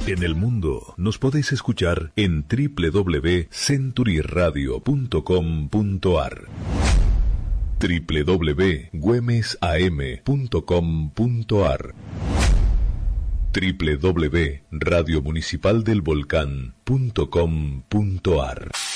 En el mundo nos podéis escuchar en www.centuryradio.com.ar, www.güemesam.com.ar, www.radiomunicipaldelvolcán.com.ar.